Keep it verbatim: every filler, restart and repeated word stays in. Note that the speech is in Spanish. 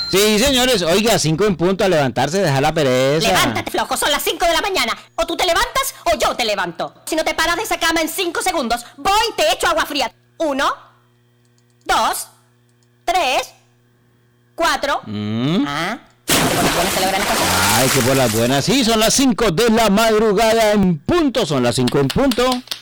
Sí, señores, oiga, cinco en punto a levantarse, dejar la pereza. Levántate, flojo, son las cinco de la mañana. O tú te levantas o yo te levanto. Si no te paras de esa cama en cinco segundos, voy y te echo agua fría. Uno, dos, tres, cuatro. Mm. Ah, por las buenas se logran las cosas. Ay, que por las buenas. Sí, son las cinco de la madrugada en punto, son las cinco en punto.